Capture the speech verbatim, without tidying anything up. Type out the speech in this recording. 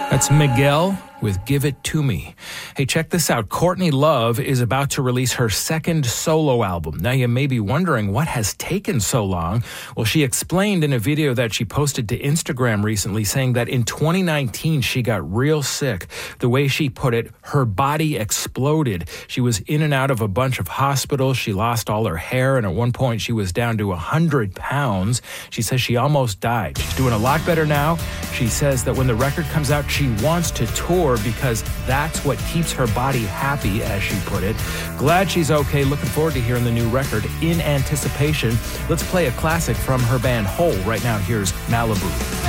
That's Miguel with Give It To Me. Hey, check this out. Courtney Love is about to release her second solo album. Now, you may be wondering what has taken so long. Well, she explained in a video that she posted to Instagram recently, saying that in twenty nineteen, she got real sick. The way she put it, her body exploded. She was in and out of a bunch of hospitals. She lost all her hair, and at one point, she was down to one hundred pounds. She says she almost died. She's doing a lot better now. She says that when the record comes out, she wants to tour because that's what keeps her body happy, as she put it. Glad she's okay. Looking forward to hearing the new record in anticipation. Let's play a classic from her band Hole. Right now, here's Malibu.